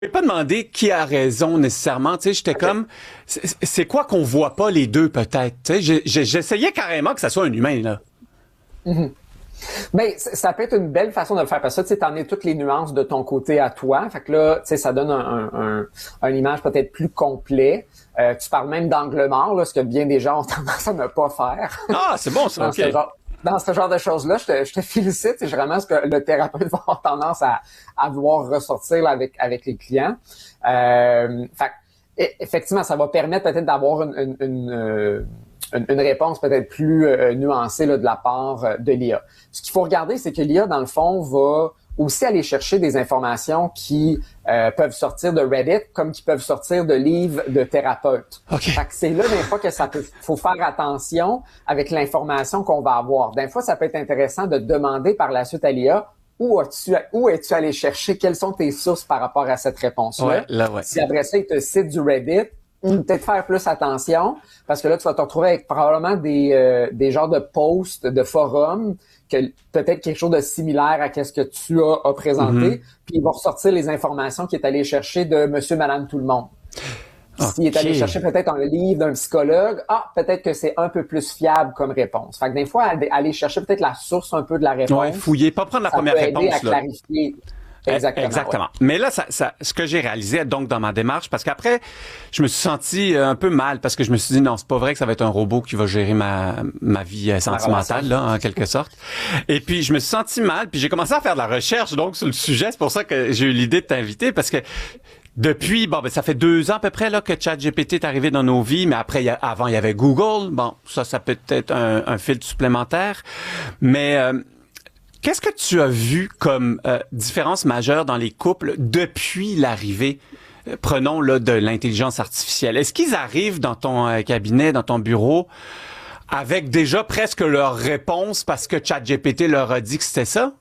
Je t'ai pas demandé qui a raison nécessairement. Tu sais, j'étais comme, c'est quoi qu'on voit pas les deux peut-être. Tu sais, j'essayais carrément que ça soit un humain là. Mhm. Ben, ça peut être une belle façon de le faire parce que tu sais, t'en es toutes les nuances de ton côté à toi. Fait que là, tu sais, ça donne un image peut-être plus complet. Tu parles même d'angle mort, là, ce que bien des gens ont tendance à ne pas faire. Ah, c'est bon ça. Ok. Dans ce genre de choses-là, je te félicite. C'est vraiment ce que le thérapeute va avoir tendance à vouloir ressortir là, avec les clients. Fait effectivement, ça va permettre peut-être d'avoir une réponse peut-être plus nuancée là, de la part de l'IA. Ce qu'il faut regarder, c'est que l'IA, dans le fond, va aussi aller chercher des informations qui peuvent sortir de Reddit comme qui peuvent sortir de livres de thérapeutes. Okay. Fait que c'est là, des fois, que faut faire attention avec l'information qu'on va avoir. Des fois, ça peut être intéressant de demander par la suite à l'IA où es-tu allé chercher, quelles sont tes sources par rapport à cette réponse-là. Ouais, là, ouais. Si après ça, il te cite du Reddit, peut-être faire plus attention, parce que là, tu vas te retrouver avec probablement des genres de posts, de forums, que peut-être quelque chose de similaire à ce que tu as présenté, puis il va ressortir les informations qu'il est allé chercher de monsieur, madame, tout le monde. S'il est allé chercher peut-être un livre d'un psychologue, peut-être que c'est un peu plus fiable comme réponse. Fait que des fois, aller chercher peut-être la source un peu de la réponse. Ouais, fouiller, pas prendre la première réponse. Ça peut aider à clarifier. Exactement. Ouais. Mais là, ce que j'ai réalisé donc dans ma démarche, parce qu'après, je me suis senti un peu mal parce que je me suis dit non, c'est pas vrai que ça va être un robot qui va gérer ma vie sentimentale là, en quelque sorte. Et puis je me suis senti mal, puis j'ai commencé à faire de la recherche donc sur le sujet. C'est pour ça que j'ai eu l'idée de t'inviter parce que depuis, ça fait 2 ans à peu près là que ChatGPT est arrivé dans nos vies, mais après, avant il y avait Google. Bon, ça peut être un filtre supplémentaire, mais qu'est-ce que tu as vu comme différence majeure dans les couples depuis l'arrivée, prenons là, de l'intelligence artificielle? Est-ce qu'ils arrivent dans ton cabinet, dans ton bureau, avec déjà presque leur réponse parce que ChatGPT leur a dit que c'était ça?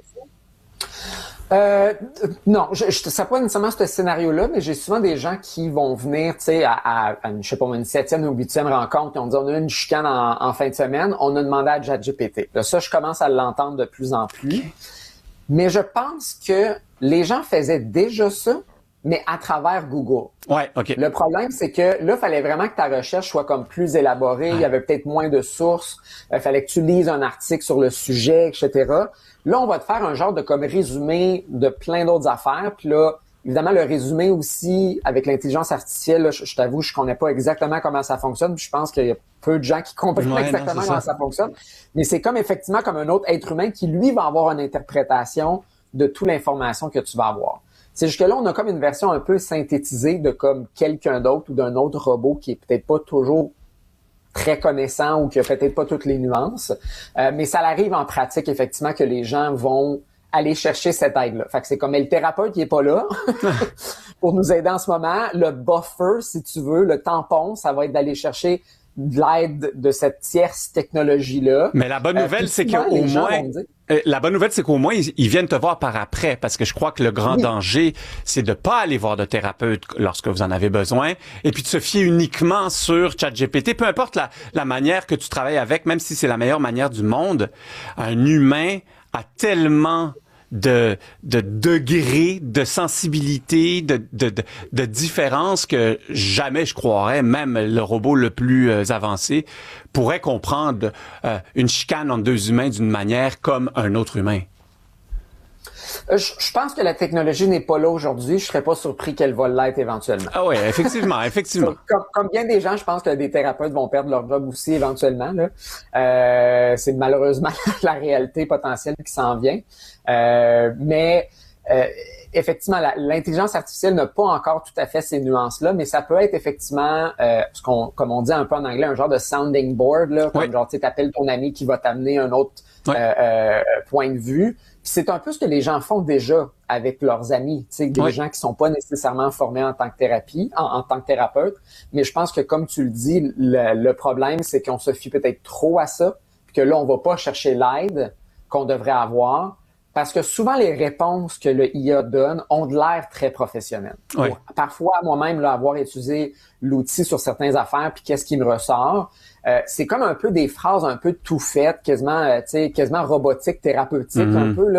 Non, ça pas nécessairement ce scénario-là, mais j'ai souvent des gens qui vont venir, tu sais, à je sais pas, une 7e ou 8e rencontre, qui ont dit on a eu une chicane en fin de semaine, on a demandé à ChatGPT. Là, ça, je commence à l'entendre de plus en plus. Okay. Mais je pense que les gens faisaient déjà ça, mais à travers Google. Ouais, OK. Le problème, c'est que là, il fallait vraiment que ta recherche soit comme plus élaborée. Il y avait peut-être moins de sources. Il fallait que tu lises un article sur le sujet, etc. Là, on va te faire un genre de comme résumé de plein d'autres affaires. Puis là, évidemment, le résumé aussi, avec l'intelligence artificielle, là, je t'avoue, je connais pas exactement comment ça fonctionne. Puis je pense qu'il y a peu de gens qui comprennent exactement comment ça fonctionne. Mais c'est comme effectivement comme un autre être humain qui, lui, va avoir une interprétation de toute l'information que tu vas avoir. C'est jusque-là, on a comme une version un peu synthétisée de comme quelqu'un d'autre ou d'un autre robot qui est peut-être pas toujours très connaissant ou qui a peut-être pas toutes les nuances. Mais ça arrive en pratique, effectivement, que les gens vont aller chercher cette aide-là. Fait que c'est comme, mais le thérapeute, il est pas là pour nous aider en ce moment. Le buffer, si tu veux, le tampon, ça va être d'aller chercher de l'aide de cette tierce technologie-là. Mais la bonne nouvelle, c'est qu'au moins... La bonne nouvelle, c'est qu'au moins, ils viennent te voir par après, parce que je crois que le grand danger, c'est de pas aller voir de thérapeute lorsque vous en avez besoin, et puis de se fier uniquement sur ChatGPT, peu importe la manière que tu travailles avec, même si c'est la meilleure manière du monde, un humain a tellement de degrés, de sensibilité, de différence que jamais je croirais, même le robot le plus avancé pourrait comprendre une chicane entre 2 humains d'une manière comme un autre humain. Je pense que la technologie n'est pas là aujourd'hui. Je serais pas surpris qu'elle va l'être éventuellement. Ah oui, effectivement. Comme bien des gens, je pense que des thérapeutes vont perdre leur job aussi éventuellement. Là. C'est malheureusement la réalité potentielle qui s'en vient. Mais effectivement, l'intelligence artificielle n'a pas encore tout à fait ces nuances-là, mais ça peut être effectivement, comme on dit un peu en anglais, un genre de sounding board, là, comme genre tu t'appelles ton ami qui va t'amener un autre point de vue. Puis c'est un peu ce que les gens font déjà avec leurs amis, tu sais, des gens qui sont pas nécessairement formés en tant que thérapie, en tant que thérapeute. Mais je pense que comme tu le dis, le problème, c'est qu'on se fie peut-être trop à ça, puis que là, on va pas chercher l'aide qu'on devrait avoir. Parce que souvent, les réponses que le IA donne ont de l'air très professionnelles. Oui. Parfois, moi-même, là, avoir utilisé l'outil sur certaines affaires, puis qu'est-ce qui me ressort, c'est comme un peu des phrases un peu tout faites, quasiment robotiques, thérapeutiques, un peu, là.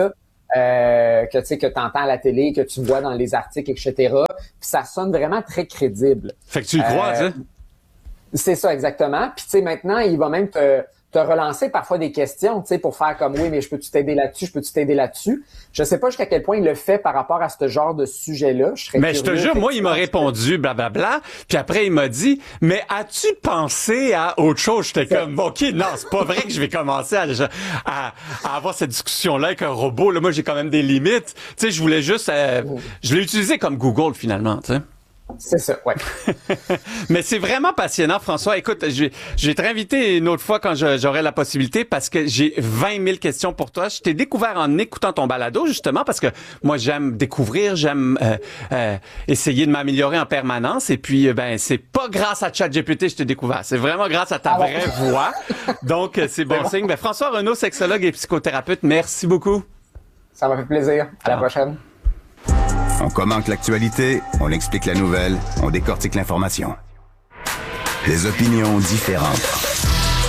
que tu sais, que t'entends à la télé, que tu vois dans les articles, etc. Puis ça sonne vraiment très crédible. Fait que tu le crois, tu sais? C'est ça, exactement. Puis tu sais, maintenant, il va même te relancer parfois des questions, tu sais, pour faire comme, oui, mais je peux-tu t'aider là-dessus? Je sais pas jusqu'à quel point il le fait par rapport à ce genre de sujet-là. Mais je te jure, moi, il m'a répondu blablabla, puis après, il m'a dit, mais as-tu pensé à autre chose? J'étais comme, OK, non, c'est pas vrai que je vais commencer à avoir cette discussion-là avec un robot. Là, moi, j'ai quand même des limites. Tu sais, je voulais juste, je l'ai utilisé comme Google, finalement, tu sais. C'est ça, ouais. Mais c'est vraiment passionnant, François. Écoute, je vais te réinviter une autre fois quand j'aurai la possibilité parce que j'ai 20 000 questions pour toi. Je t'ai découvert en écoutant ton balado, justement, parce que moi, j'aime découvrir, j'aime essayer de m'améliorer en permanence. Et puis, c'est pas grâce à ChatGPT que je t'ai découvert. C'est vraiment grâce à ta vraie voix. Donc, c'est bon signe. François Renaud, sexologue et psychothérapeute, merci beaucoup. Ça m'a fait plaisir. À la prochaine. On commente l'actualité, on explique la nouvelle, on décortique l'information. Des opinions différentes.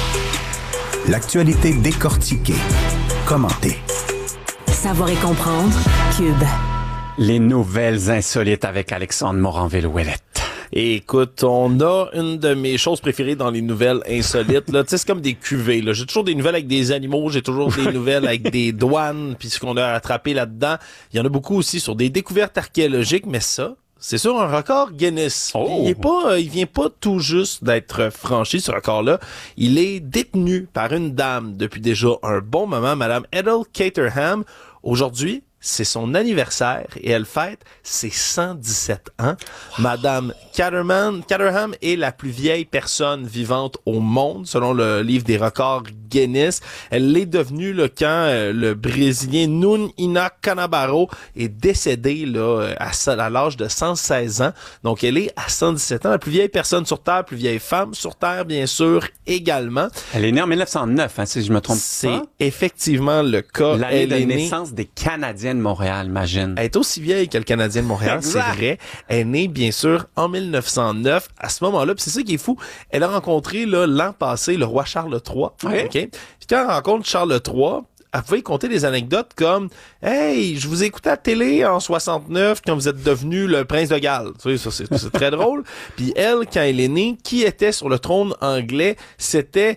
L'actualité décortiquée, commentée. Savoir et comprendre. Cube. Les nouvelles insolites avec Alexandre Moranville-Ouellette. Et écoute, on a une de mes choses préférées dans les nouvelles insolites. Là, tu sais, c'est comme des cuvées. Là, j'ai toujours des nouvelles avec des animaux, j'ai toujours des nouvelles avec des douanes, puis ce qu'on a attrapé là-dedans. Il y en a beaucoup aussi sur des découvertes archéologiques, mais ça, c'est sur un record Guinness. Oh. Il vient pas tout juste d'être franchi, ce record-là. Il est détenu par une dame depuis déjà un bon moment, Madame Ethel Caterham. Aujourd'hui, c'est son anniversaire et elle fête ses 117 ans. Wow. Madame Caterham est la plus vieille personne vivante au monde, selon le livre des records Guinness. Elle l'est devenue là, quand le Brésilien Nun Ina Canabaro est décédé là, à l'âge de 116 ans. Donc, elle est à 117 ans, la plus vieille personne sur Terre, plus vieille femme sur Terre, bien sûr, également. Elle est née en 1909, si je me trompe pas. C'est effectivement le cas. L'année de naissance des Canadiens de Montréal, imagine. Elle est aussi vieille que le Canadien de Montréal, c'est vrai. Elle est née, bien sûr, en 1909. À ce moment-là, puis c'est ça qui est fou, elle a rencontré là, l'an passé le roi Charles III. Oui. Okay? Puis quand elle rencontre Charles III, elle pouvait compter des anecdotes comme « Hey, je vous ai écouté à la télé en 69 quand vous êtes devenu le prince de Galles. » Tu sais, ça, c'est très drôle. Puis elle, quand elle est née, qui était sur le trône anglais? C'était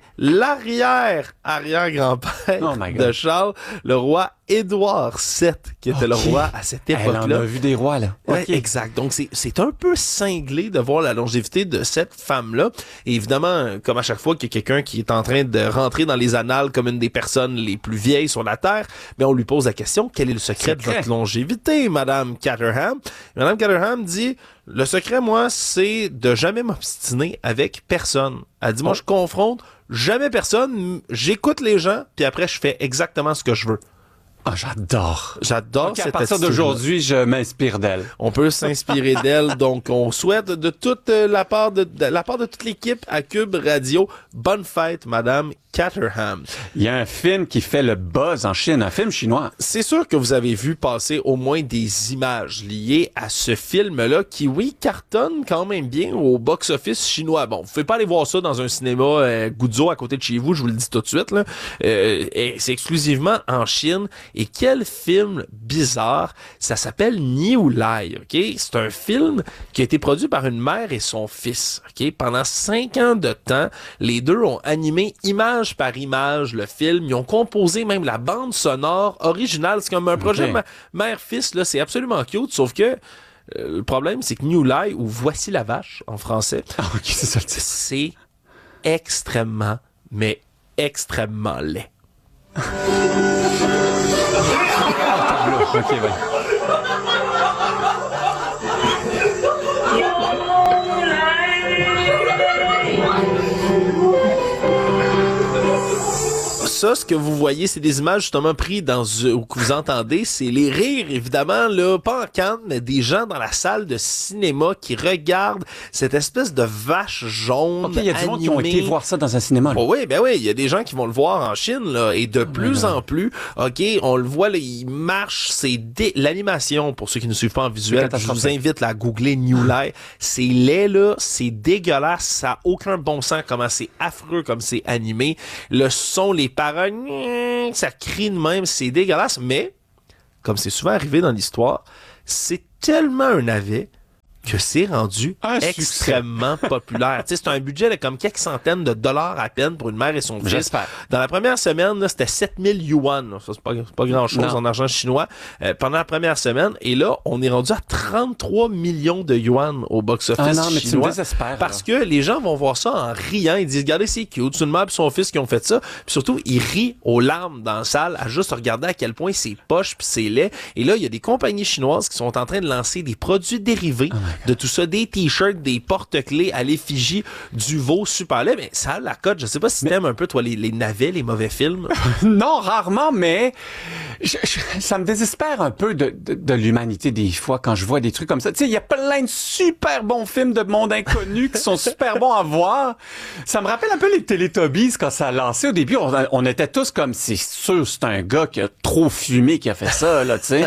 l'arrière-grand-père de Charles, le roi Édouard VII, qui était le roi à cette époque-là. Elle en a vu des rois, là. Ouais, exact. Donc, c'est un peu cinglé de voir la longévité de cette femme-là. Et évidemment, comme à chaque fois qu'il y a quelqu'un qui est en train de rentrer dans les annales comme une des personnes les plus vieilles sur la Terre, mais on lui pose la question, quel est le secret de votre longévité, Madame Caterham? Madame Caterham dit, le secret, moi, c'est de jamais m'obstiner avec personne. Elle dit, moi, je confronte jamais personne, j'écoute les gens, puis après, je fais exactement ce que je veux. Ah, j'adore. J'adore cette attitude. À partir d'aujourd'hui, je m'inspire d'elle. On peut s'inspirer d'elle. Donc, on souhaite de toute la part de toute l'équipe à Cube Radio, bonne fête, Madame Caterham. Il y a un film qui fait le buzz en Chine, un film chinois. C'est sûr que vous avez vu passer au moins des images liées à ce film-là qui, oui, cartonne quand même bien au box-office chinois. Bon, vous pouvez pas aller voir ça dans un cinéma Guzhou à côté de chez vous, je vous le dis tout de suite, là. Et c'est exclusivement en Chine. Et quel film bizarre. Ça s'appelle New Lai, OK? C'est un film qui a été produit par une mère et son fils, OK? Pendant 5 ans de temps, les deux ont animé image par image le film. Ils ont composé même la bande sonore originale. C'est comme un projet mère-fils, là. C'est absolument cute, sauf que le problème, c'est que New Lai, ou Voici la vache, en français, okay, c'est extrêmement, mais extrêmement laid. Ok, ouais. Ça, ce que vous voyez, c'est des images justement prises ou que vous entendez, c'est les rires, évidemment, là, pas en Cannes, mais des gens dans la salle de cinéma qui regardent cette espèce de vache jaune. Ok, il y a des gens qui ont été voir ça dans un cinéma. Oh, oui, il y a des gens qui vont le voir en Chine, là, et de plus en plus, ok, on le voit, là, il marche, l'animation, pour ceux qui ne suivent pas en visuel, je vous invite à googler New Lai. C'est laid, là, c'est dégueulasse, ça a aucun bon sens, comment c'est affreux, comme c'est animé. Le son, les paroles, ça crie de même, c'est dégueulasse, mais comme c'est souvent arrivé dans l'histoire, c'est tellement un navet que c'est rendu extrêmement populaire. Tu sais, c'est un budget de comme quelques centaines de dollars à peine pour une mère et son fils. J'espère. Dans la première semaine, là, c'était 7000 yuan. Ça, c'est pas grand-chose en argent chinois. Pendant la première semaine. Et là, on est rendu à 33 millions de yuan au box-office non, mais chinois. tu me désespères, parce que les gens vont voir ça en riant. Ils disent, regardez, c'est cute. C'est une mère et son fils qui ont fait ça. Puis surtout, ils rient aux larmes dans la salle à juste regarder à quel point c'est poche puis c'est laid. Et là, il y a des compagnies chinoises qui sont en train de lancer des produits dérivés de tout ça, des t-shirts, des porte-clés à l'effigie du veau super laid. Mais ça a la cote. Je sais pas si t'aimes un peu, toi, les navets, les mauvais films. Non, rarement, mais ça me désespère un peu de l'humanité des fois quand je vois des trucs comme ça. Tu sais, il y a plein de super bons films de monde inconnu qui sont super bons à voir. Ça me rappelle un peu les Teletubbies quand ça a lancé au début. On était tous comme, c'est sûr, c'est un gars qui a trop fumé qui a fait ça, là, tu sais.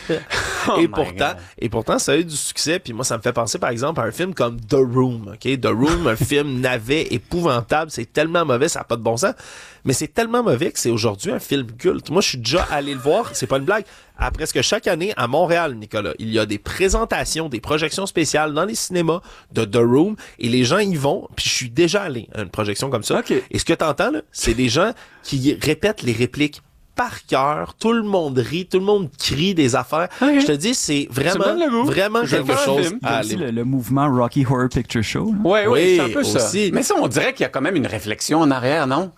Et pourtant, ça a eu du succès. Puis moi, ça me fait penser, par exemple, à un film comme The Room. OK? The Room, un film navet épouvantable. C'est tellement mauvais, ça n'a pas de bon sens. Mais c'est tellement mauvais que c'est aujourd'hui un film culte. Moi, je suis déjà allé le voir. C'est pas une blague. À presque chaque année, à Montréal, Nicolas, il y a des présentations, des projections spéciales dans les cinémas de The Room. Et les gens y vont. Puis je suis déjà allé à une projection comme ça. Okay. Et ce que t'entends, là, c'est des gens qui répètent les répliques par cœur, tout le monde rit, tout le monde crie des affaires. Okay. Je te dis, c'est vraiment quelque chose à aller. Le mouvement Rocky Horror Picture Show. Oui, c'est un peu aussi. ça. Mais ça, on dirait qu'il y a quand même une réflexion en arrière, non?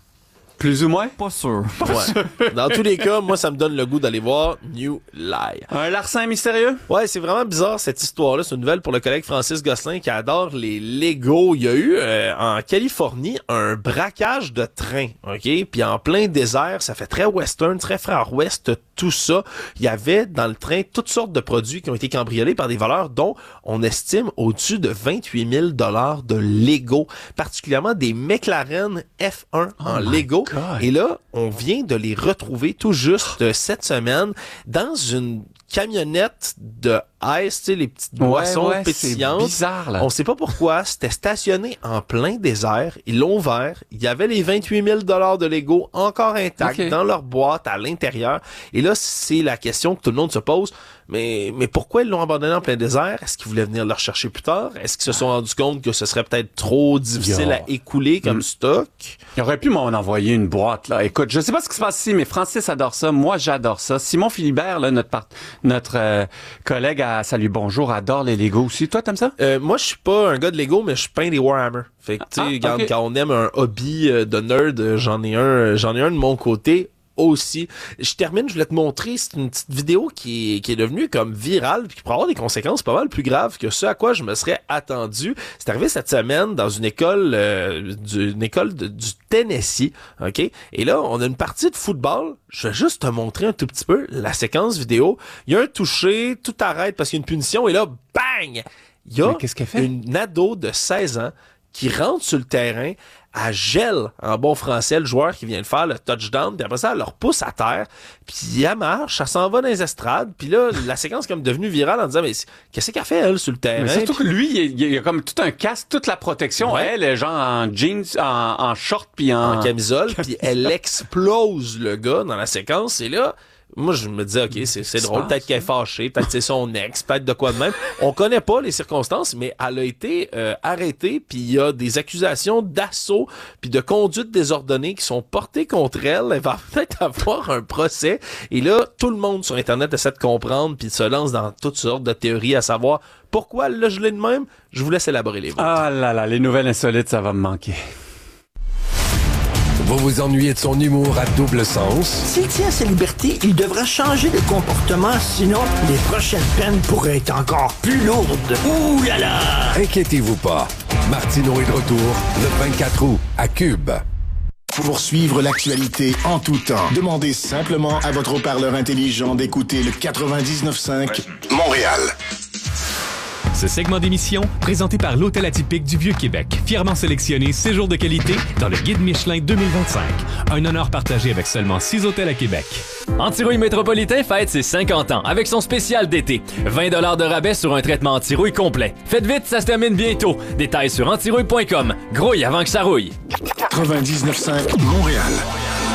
Plus ou moins? Pas sûr. Dans tous les cas, moi, ça me donne le goût d'aller voir New Lie. Un larcin mystérieux? Ouais, c'est vraiment bizarre, cette histoire-là. C'est une nouvelle pour le collègue Francis Gosselin qui adore les Legos. Il y a eu, en Californie, un braquage de train, OK? Puis en plein désert, ça fait très western, très Far West, tout ça. Il y avait dans le train toutes sortes de produits qui ont été cambriolés par des voleurs, dont on estime au-dessus de 28 000 $ de Lego, particulièrement des McLaren F1 en Lego. God. Et là, on vient de les retrouver tout juste cette semaine dans une camionnette de ice, tu sais, les petites boissons pétillantes. C'est bizarre, là. On sait pas pourquoi. C'était stationné en plein désert. Ils l'ont ouvert. Il y avait les 28 000 $ de Lego encore intacts dans leur boîte à l'intérieur. Et là, c'est la question que tout le monde se pose. Mais pourquoi ils l'ont abandonné en plein désert? Est-ce qu'ils voulaient venir le rechercher plus tard? Est-ce qu'ils se sont rendus compte que ce serait peut-être trop difficile à écouler comme stock? Il aurait pu m'en envoyer une boîte, là. Écoute, je sais pas ce qui se passe ici, mais Francis adore ça. Moi, j'adore ça. Simon Philibert, là, notre collègue à Salut Bonjour, adore les Lego aussi. Toi, t'aimes ça? Moi, je suis pas un gars de Lego, mais je peins des Warhammer. Fait que, tu sais, quand on aime un hobby de nerd, j'en ai un de mon côté. Aussi. Je termine, je voulais te montrer, c'est une petite vidéo qui est devenue comme virale puis qui pourrait avoir des conséquences pas mal plus graves que ce à quoi je me serais attendu. C'est arrivé cette semaine dans une école du Tennessee, OK? Et là, on a une partie de football. Je vais juste te montrer un tout petit peu la séquence vidéo. Il y a un touché, tout arrête parce qu'il y a une punition et là, bang! Il y a une ado de 16 ans qui rentre sur le terrain, elle gèle, en bon français, le joueur qui vient de faire le touchdown, puis après ça, elle le repousse à terre, puis elle marche, elle s'en va dans les estrades, puis là, la séquence est comme devenue virale en disant, mais qu'est-ce qu'elle fait, elle, sur le terrain? Mais surtout que lui, il y a comme tout un casque, toute la protection. Ouais. Elle est genre en jeans, en short, puis en camisole, puis elle explose le gars dans la séquence, et là... Moi, je me disais, OK, c'est drôle. Peut-être qu'elle est fâchée. Peut-être que c'est son ex. Peut-être de quoi de même. On connaît pas les circonstances, mais elle a été arrêtée. Puis il y a des accusations d'assaut puis de conduite désordonnée qui sont portées contre elle. Elle va peut-être avoir un procès. Et là, tout le monde sur Internet essaie de comprendre puis se lance dans toutes sortes de théories à savoir pourquoi elle l'a gelé de même. Je vous laisse élaborer les vôtres. Ah là là, les nouvelles insolites, ça va me manquer. Vous vous ennuyez de son humour à double sens? S'il tient sa liberté, il devra changer de comportement, sinon les prochaines peines pourraient être encore plus lourdes. Ouh là là! Inquiétez-vous pas. Martineau est de retour le 24 août à Cube. Pour suivre l'actualité en tout temps, demandez simplement à votre haut-parleur intelligent d'écouter le 99.5 Montréal. Ce segment d'émission, présenté par l'Hôtel Atypique du Vieux-Québec, fièrement sélectionné 6 jours de qualité dans le Guide Michelin 2025. Un honneur partagé avec seulement 6 hôtels à Québec. Antirouille Métropolitain fête ses 50 ans avec son spécial d'été. 20 $ de rabais sur un traitement antirouille complet. Faites vite, ça se termine bientôt. Détails sur antirouille.com. Grouille avant que ça rouille. 99.5 Montréal.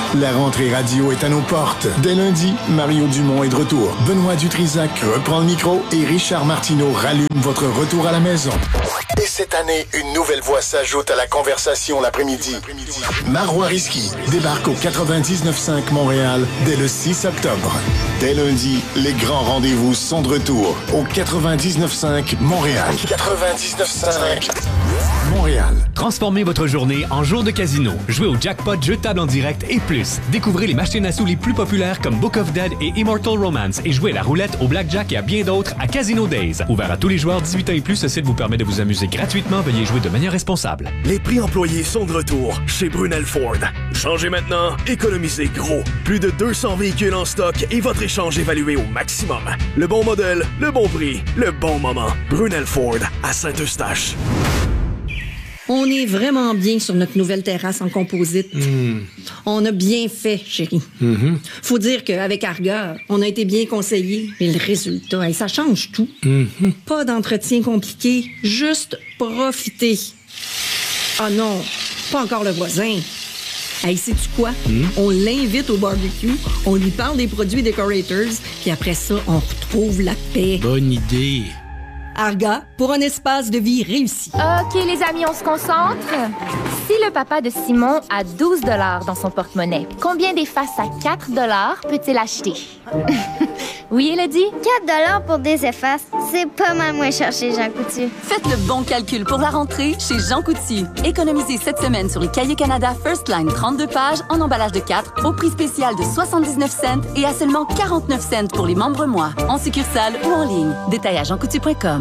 La rentrée radio est à nos portes. Dès lundi, Mario Dumont est de retour. Benoît Dutrisac reprend le micro et Richard Martineau rallume votre retour à la maison. Et cette année, une nouvelle voix s'ajoute à la conversation l'après-midi. Marois Risky débarque au 99.5 Montréal dès le 6 octobre. Dès lundi, les grands rendez-vous sont de retour au 99.5 Montréal. 99.5 Montréal. Transformez votre journée en jour de casino. Jouez au jackpot, jeux de table en direct et plus. Découvrez les machines à sous les plus populaires comme Book of Dead et Immortal Romance et jouez à la roulette, au blackjack et à bien d'autres à Casino Days. Ouvert à tous les joueurs 18 ans et plus, ce site vous permet de vous amuser gratuitement. Veuillez jouer de manière responsable. Les prix employés sont de retour chez Brunel Ford. Changez maintenant, économisez gros. Plus de 200 véhicules en stock et votre échange évalué au maximum. Le bon modèle, le bon prix, le bon moment. Brunel Ford à Saint-Eustache. On est vraiment bien sur notre nouvelle terrasse en composite. On a bien fait, chérie. Faut dire qu'avec Arga, on a été bien conseillés. Et le résultat, ça change tout. Pas d'entretien compliqué, juste profiter. Ah non, pas encore le voisin. Hey, sais-tu quoi? On l'invite au barbecue, on lui parle des produits Decorators, puis après ça, on retrouve la paix. Bonne idée. Arga, pour un espace de vie réussi. OK, les amis, on se concentre. Si le papa de Simon a 12 $ dans son porte-monnaie, combien d'effaces à 4 $ peut-il acheter? Oui, Elodie? 4 $ pour des effaces, c'est pas mal moins cher chez Jean Coutu. Faites le bon calcul pour la rentrée chez Jean Coutu. Économisez cette semaine sur les Cahiers Canada First Line 32 pages en emballage de 4 au prix spécial de 79 cents et à seulement 49 cents pour les membres mois. En succursale ou en ligne. Détail à jeancoutu.com.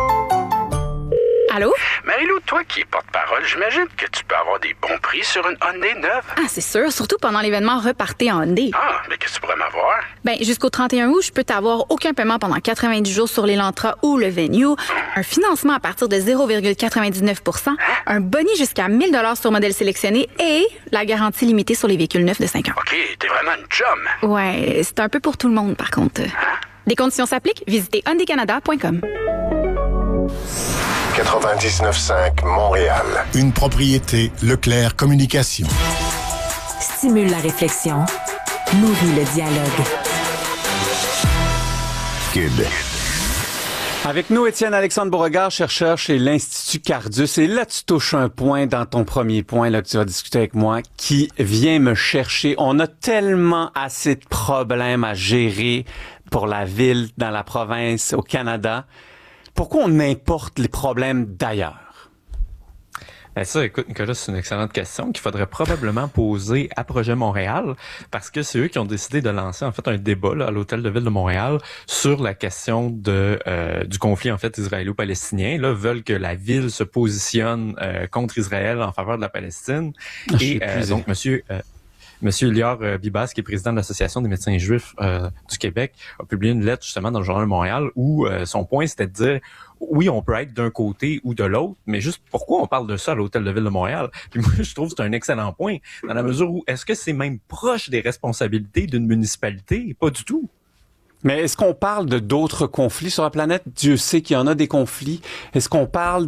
Allô? Marie-Lou, toi qui es porte-parole, j'imagine que tu peux avoir des bons prix sur une Hyundai neuve. Ah, c'est sûr, surtout pendant l'événement Repartez en Hyundai. Ah, mais qu'est-ce que tu pourrais m'avoir? Ben, jusqu'au 31 août, je peux t'avoir aucun paiement pendant 90 jours sur l'Elantra ou le Venue, un financement à partir de 0,99 %, un boni jusqu'à 1 000 $ sur modèle sélectionné et la garantie limitée sur les véhicules neufs de 5 ans. OK, t'es vraiment une chum. Ouais, c'est un peu pour tout le monde, par contre. Des conditions s'appliquent, visitez hyundaicanada.com. 99.5 Montréal. Une propriété Leclerc Communication. Stimule la réflexion. Nourrit le dialogue. Cube. Avec nous, Étienne-Alexandre Beauregard, chercheur chez l'Institut Cardus. Et là, tu touches un point dans ton premier point là que tu vas discuter avec moi qui vient me chercher. On a tellement assez de problèmes à gérer pour la ville, dans la province, au Canada. Pourquoi on importe les problèmes d'ailleurs? Ben ça, écoute, Nicolas, c'est une excellente question qu'il faudrait probablement poser à Projet Montréal, parce que c'est eux qui ont décidé de lancer en fait un débat là, à l'Hôtel de Ville de Montréal sur la question du conflit en fait israélo-palestinien. Là, veulent que la ville se positionne contre Israël en faveur de la Palestine. Et donc, Monsieur Lior Bibas, qui est président de l'Association des médecins juifs du Québec, a publié une lettre justement dans le Journal de Montréal où son point c'était de dire oui, on peut être d'un côté ou de l'autre, mais juste pourquoi on parle de ça à l'Hôtel de Ville de Montréal? Puis moi, je trouve que c'est un excellent point, dans la mesure où est-ce que c'est même proche des responsabilités d'une municipalité? Pas du tout. Mais est-ce qu'on parle de d'autres conflits sur la planète? Dieu sait qu'il y en a des conflits. Est-ce qu'on parle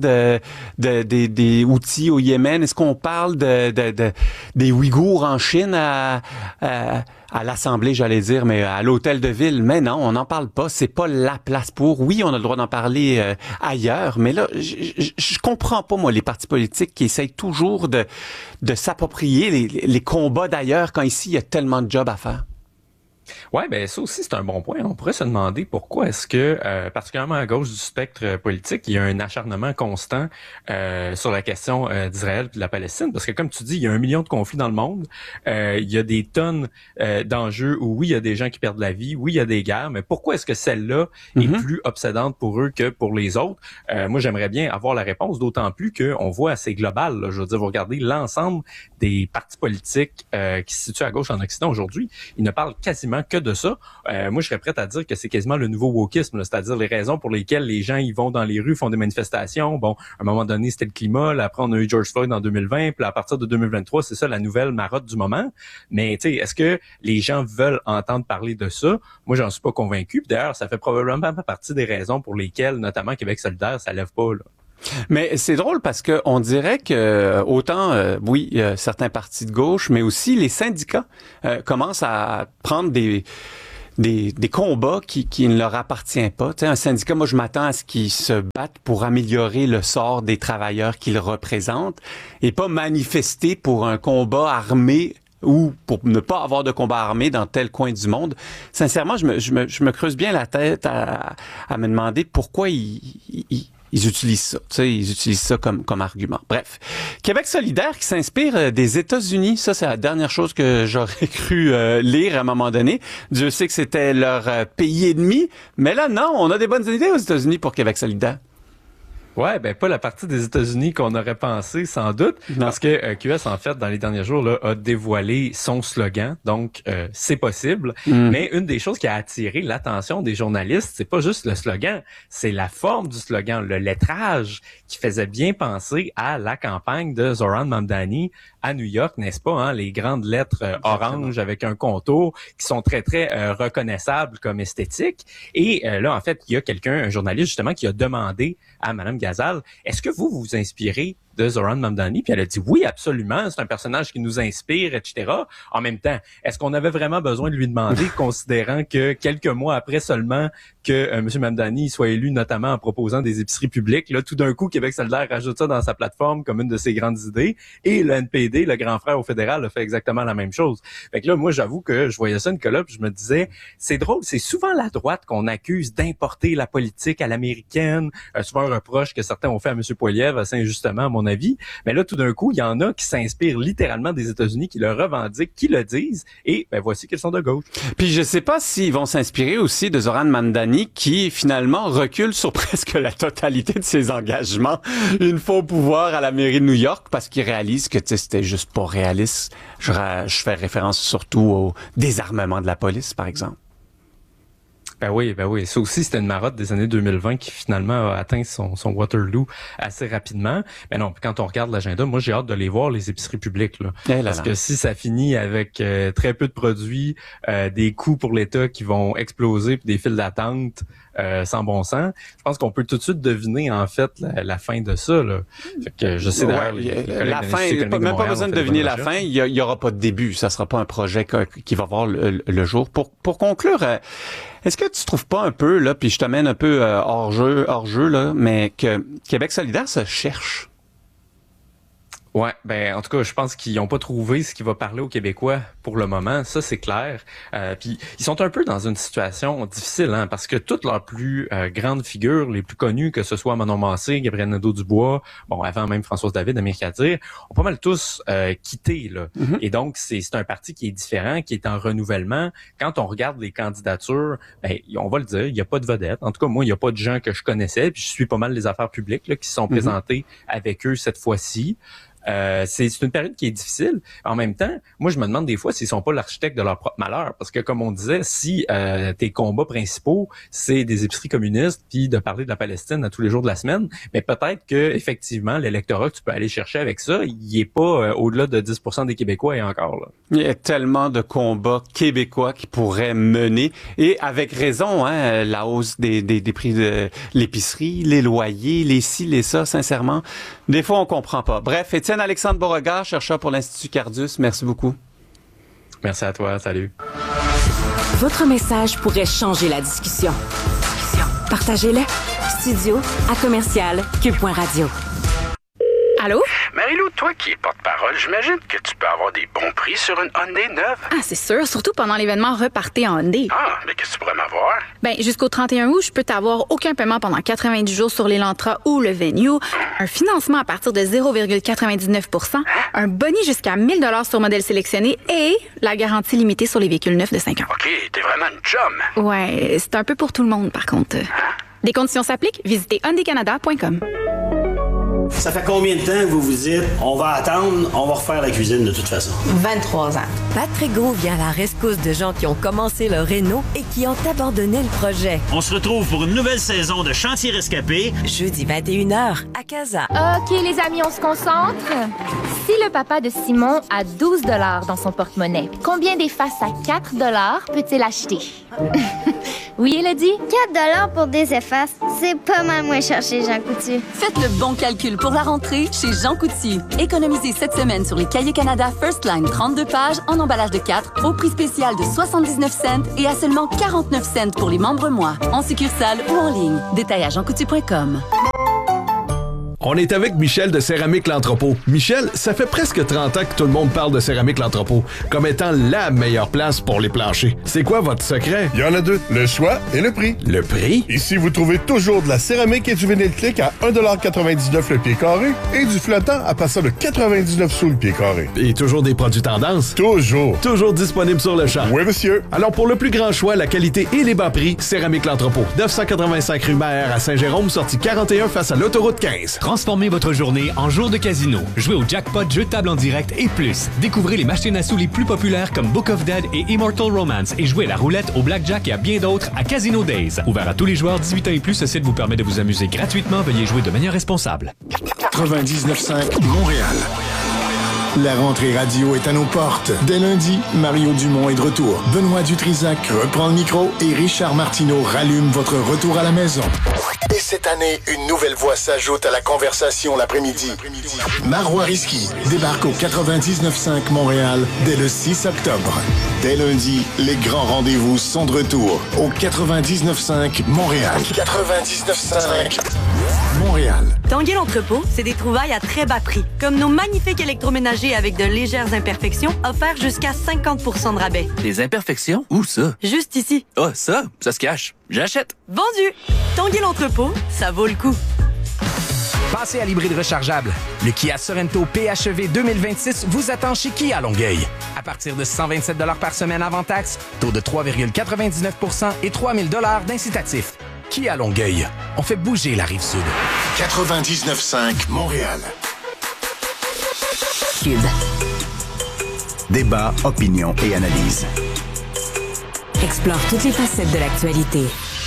des Houthis au Yémen? Est-ce qu'on parle des Ouïghours en Chine à l'Assemblée, j'allais dire, mais à l'Hôtel de Ville? Mais non, on n'en parle pas. C'est pas la place pour. Oui, on a le droit d'en parler ailleurs, mais là, je comprends pas, moi, les partis politiques qui essayent toujours de s'approprier les combats d'ailleurs quand ici, il y a tellement de jobs à faire. Ouais, ben ça aussi c'est un bon point. On pourrait se demander pourquoi est-ce que, particulièrement à gauche du spectre politique, il y a un acharnement constant sur la question d'Israël et de la Palestine, parce que comme tu dis, il y a 1 million de conflits dans le monde, il y a des tonnes d'enjeux où oui, il y a des gens qui perdent la vie, oui, il y a des guerres, mais pourquoi est-ce que celle-là est plus obsédante pour eux que pour les autres? Moi, j'aimerais bien avoir la réponse, d'autant plus qu'on voit assez global. Là, je veux dire, vous regardez l'ensemble des partis politiques qui se situent à gauche en Occident aujourd'hui, ils ne parlent quasiment que de ça. Moi, je serais prêt à dire que c'est quasiment le nouveau wokisme, là, c'est-à-dire les raisons pour lesquelles les gens y vont dans les rues, font des manifestations. Bon, à un moment donné, c'était le climat. Là, après, on a eu George Floyd en 2020. Puis à partir de 2023, c'est ça la nouvelle marotte du moment. Mais tu sais, est-ce que les gens veulent entendre parler de ça? Moi, j'en suis pas convaincu. Puis d'ailleurs, ça fait probablement pas partie des raisons pour lesquelles, notamment Québec solidaire, ça lève pas. Là. Mais c'est drôle parce que on dirait que autant, certains partis de gauche, mais aussi les syndicats commencent à prendre des combats qui ne leur appartiennent pas. Tu sais, un syndicat, moi, je m'attends à ce qu'ils se battent pour améliorer le sort des travailleurs qu'ils représentent et pas manifester pour un combat armé ou pour ne pas avoir de combat armé dans tel coin du monde. Sincèrement, je me creuse bien la tête à me demander pourquoi ils utilisent ça. Tu sais, ils utilisent ça comme argument. Bref. Québec solidaire qui s'inspire des États-Unis. Ça, c'est la dernière chose que j'aurais cru lire à un moment donné. Dieu sait que c'était leur pays ennemi. Mais là, non, on a des bonnes idées aux États-Unis pour Québec solidaire. Ouais, ben pas la partie des États-Unis qu'on aurait pensé, sans doute, parce que QS, en fait, dans les derniers jours, là, a dévoilé son slogan, donc c'est possible. Mais une des choses qui a attiré l'attention des journalistes, c'est pas juste le slogan, c'est la forme du slogan, le lettrage qui faisait bien penser à la campagne de Zohran Mamdani à New York, n'est-ce pas, hein? Les grandes lettres orange avec un contour qui sont très, très reconnaissables comme esthétique. Et là, en fait, il y a un journaliste, justement, qui a demandé à Mme Ghazal, est-ce que vous vous inspirez de Zohran Mamdani? Puis elle a dit oui, absolument, c'est un personnage qui nous inspire, etc. En même temps, est-ce qu'on avait vraiment besoin de lui demander, considérant que quelques mois après seulement que M. Mamdani soit élu, notamment en proposant des épiceries publiques, là, tout d'un coup, Québec solidaire rajoute ça dans sa plateforme comme une de ses grandes idées, et le NPD, le grand frère au fédéral, a fait exactement la même chose. Fait que là, moi, j'avoue que je voyais ça, Nicolas, puis je me disais, c'est drôle, c'est souvent la droite qu'on accuse d'importer la politique à l'américaine, souvent un reproche que certains ont fait à M. Poilievre, assez injustement, à mon avis. Mais là, tout d'un coup, il y en a qui s'inspirent littéralement des États-Unis, qui le revendiquent, qui le disent, et ben voici qu'ils sont de gauche. Puis je sais pas s'ils vont s'inspirer aussi de Zohran Mamdani, qui finalement recule sur presque la totalité de ses engagements une fois au pouvoir à la mairie de New York, parce qu'il réalise que c'était juste pas réaliste. Je fais référence surtout au désarmement de la police, par exemple. Ben oui. Ça aussi, c'était une marotte des années 2020 qui finalement a atteint son Waterloo assez rapidement. Mais non, quand on regarde l'agenda, moi, j'ai hâte de les voir, les épiceries publiques, là. Parce que si ça finit avec très peu de produits, des coûts pour l'État qui vont exploser, puis des files d'attente sans bon sens, je pense qu'on peut tout de suite deviner, en fait, la fin de ça, là. Fait que je sais d'ailleurs... la fin, même pas besoin de deviner la fin. Il y aura pas de début. Ça sera pas un projet qui va voir le jour. Pour conclure... Est-ce que tu trouves pas un peu, là, puis je te mène un peu hors jeu, là, mais que Québec solidaire se cherche? Ouais, ben en tout cas, je pense qu'ils n'ont pas trouvé ce qui va parler aux Québécois pour le moment, ça c'est clair. Puis ils sont un peu dans une situation difficile, hein, parce que toutes leurs plus grandes figures, les plus connues, que ce soit Manon Massé, Gabriel Nadeau-Dubois, bon avant même Françoise David, Amérique à dire, ont pas mal tous quitté là. Mm-hmm. Et donc c'est un parti qui est différent, qui est en renouvellement. Quand on regarde les candidatures, ben on va le dire, il y a pas de vedette. En tout cas, moi, il y a pas de gens que je connaissais, puis je suis pas mal les affaires publiques là qui se sont présentées avec eux cette fois-ci. C'est une période qui est difficile. En même temps, moi, je me demande des fois s'ils sont pas l'architecte de leur propre malheur. Parce que, comme on disait, si tes combats principaux, c'est des épiceries communistes puis de parler de la Palestine à tous les jours de la semaine, mais peut-être que effectivement, l'électorat que tu peux aller chercher avec ça, il est pas au-delà de 10% des Québécois et encore là. Il y a tellement de combats québécois qui pourraient mener. Et avec raison, hein, la hausse des prix de l'épicerie, les loyers, les ci, les ça, sincèrement. Des fois, on comprend pas. Bref, Étienne-Alexandre Beauregard, chercheur pour l'Institut Cardus, merci beaucoup. Merci à toi, salut. Votre message pourrait changer la discussion. Partagez-le. studio@commercial.cube.radio. Allô? Marie-Lou, toi qui es porte-parole, j'imagine que tu peux avoir des bons prix sur une Hyundai neuve. Ah, c'est sûr, surtout pendant l'événement Repartez en Hyundai. Ah, mais qu'est-ce que tu pourrais m'avoir? Ben, jusqu'au 31 août, je peux t'avoir aucun paiement pendant 90 jours sur l'Elantra ou le Venue, un financement à partir de 0,99%, un boni jusqu'à 1 000 $ sur modèle sélectionné et la garantie limitée sur les véhicules neufs de 5 ans. OK, t'es vraiment une chum. Ouais, c'est un peu pour tout le monde, par contre. Des conditions s'appliquent, visitez hyundaicanada.com. Ça fait combien de temps que vous vous dites, on va attendre, on va refaire la cuisine de toute façon? 23 ans. Patrick Gros vient à la rescousse de gens qui ont commencé leur réno et qui ont abandonné le projet. On se retrouve pour une nouvelle saison de Chantier Rescapé. Jeudi 21h à Casa. OK, les amis, on se concentre. Si le papa de Simon a 12 $ dans son porte-monnaie, combien des faces à 4 $ peut-il acheter? Oui, Elodie? 4 $ pour des effaces, c'est pas mal moins cher chez Jean Coutu. Faites le bon calcul pour la rentrée chez Jean Coutu. Économisez cette semaine sur les Cahiers Canada First Line 32 pages en emballage de 4 au prix spécial de 79 cents et à seulement 49 cents pour les membres mois. En succursale ou en ligne. Détail à jeancoutu.com. On est avec Michel de Céramique L'Entrepôt. Michel, ça fait presque 30 ans que tout le monde parle de Céramique L'Entrepôt comme étant la meilleure place pour les planchers. C'est quoi votre secret? Il y en a deux, le choix et le prix. Le prix? Ici, vous trouvez toujours de la céramique et du vinyle click à 1,99 $ le pied carré et du flottant à partir de 99 sous le pied carré. Et toujours des produits tendance? Toujours. Toujours disponible sur le champ? Oui, monsieur. Alors, pour le plus grand choix, la qualité et les bas prix, Céramique L'Entrepôt. 985 rue Maher à Saint-Jérôme, sortie 41 face à l'autoroute 15. Transformez votre journée en jour de casino. Jouez au jackpot, jeu de table en direct et plus. Découvrez les machines à sous les plus populaires comme Book of Dead et Immortal Romance et jouez à la roulette, au blackjack et à bien d'autres à Casino Days. Ouvert à tous les joueurs 18 ans et plus, ce site vous permet de vous amuser gratuitement. Veuillez jouer de manière responsable. 99.5 Montréal. La rentrée radio est à nos portes. Dès lundi, Mario Dumont est de retour. Benoît Dutrisac reprend le micro et Richard Martineau rallume votre retour à la maison. Et cette année, une nouvelle voix s'ajoute à la conversation l'après-midi. Marois Risky débarque au 99.5 Montréal dès le 6 octobre. Dès lundi, les grands rendez-vous sont de retour au 99.5 Montréal. 99.5 Montréal. Tanguay l'entrepôt, c'est des trouvailles à très bas prix, comme nos magnifiques électroménagers avec de légères imperfections offerts jusqu'à 50% de rabais. Des imperfections? Où ça? Juste ici. Ah, ça se cache. J'achète. Vendu! Tanguay l'entrepôt, ça vaut le coup. Passez à l'hybride rechargeable. Le Kia Sorento PHEV 2026 vous attend chez Kia Longueuil. À partir de 127 $ par semaine avant taxe, taux de 3,99% et 3 000 $ d'incitatif. Kia Longueuil. On fait bouger la Rive-Sud. 99.5 Montréal. Cube. Débat, opinion et analyse. Explore toutes les facettes de l'actualité.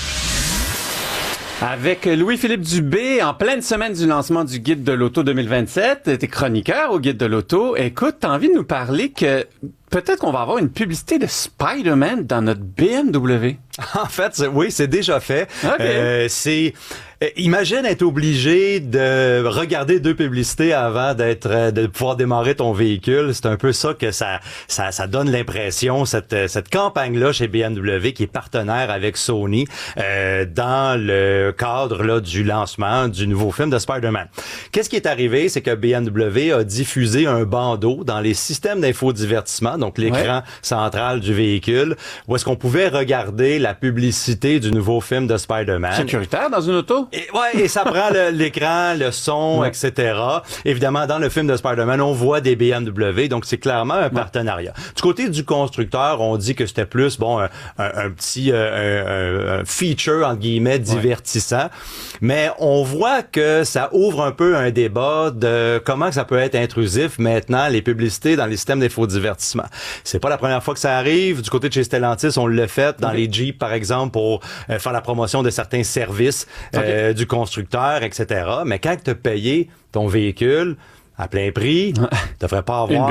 Avec Louis-Philippe Dubé, en pleine semaine du lancement du Guide de l'Auto 2027, t'es chroniqueur au Guide de l'Auto. Écoute, t'as envie de nous parler que peut-être qu'on va avoir une publicité de Spider-Man dans notre BMW. En fait, oui, c'est déjà fait. Okay. Imagine être obligé de regarder 2 publicités avant de pouvoir démarrer ton véhicule. C'est un peu ça que ça donne l'impression, cette campagne-là chez BMW qui est partenaire avec Sony dans le cadre là du lancement du nouveau film de Spider-Man. Qu'est-ce qui est arrivé? C'est que BMW a diffusé un bandeau dans les systèmes d'infodivertissement, donc l'écran central du véhicule, où est-ce qu'on pouvait regarder la publicité du nouveau film de Spider-Man. Sécuritaire dans une auto? Et ça prend l'écran, le son, etc. Évidemment, dans le film de Spider-Man, on voit des BMW, donc c'est clairement un partenariat. Du côté du constructeur, on dit que c'était plus, un petit feature, entre guillemets, divertissant. Mais on voit que ça ouvre un peu un débat de comment ça peut être intrusif maintenant, les publicités dans les systèmes d'infodivertissement. C'est pas la première fois que ça arrive. Du côté de chez Stellantis, on l'a fait dans les Jeeps, par exemple, pour faire la promotion de certains services du constructeur, etc. Mais quand tu as payé ton véhicule à plein prix, tu devrais pas avoir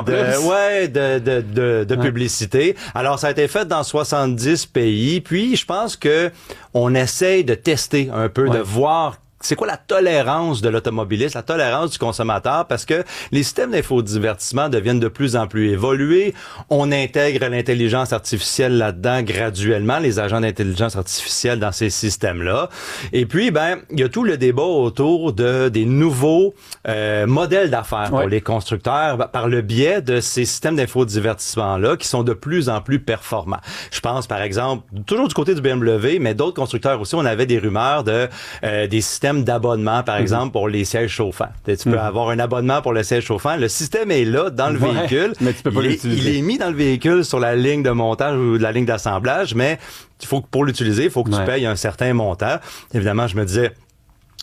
de publicité. Alors, ça a été fait dans 70 pays. Puis, je pense que on essaye de tester un peu, de voir c'est quoi la tolérance de l'automobiliste, la tolérance du consommateur, parce que les systèmes d'infodivertissement deviennent de plus en plus évolués. On intègre l'intelligence artificielle là-dedans graduellement, les agents d'intelligence artificielle dans ces systèmes-là. Et puis, il y a tout le débat autour des nouveaux modèles d'affaires pour les constructeurs par le biais de ces systèmes d'infodivertissement-là qui sont de plus en plus performants. Je pense, par exemple, toujours du côté du BMW, mais d'autres constructeurs aussi, on avait des rumeurs des systèmes d'abonnement, par exemple, pour les sièges chauffants. Tu peux avoir un abonnement pour le siège chauffant. Le système est là, dans le véhicule. Mais tu peux pas l'utiliser. Il est mis dans le véhicule sur la ligne de montage ou la ligne d'assemblage, mais pour l'utiliser, il faut que tu payes un certain montant. Évidemment, je me disais,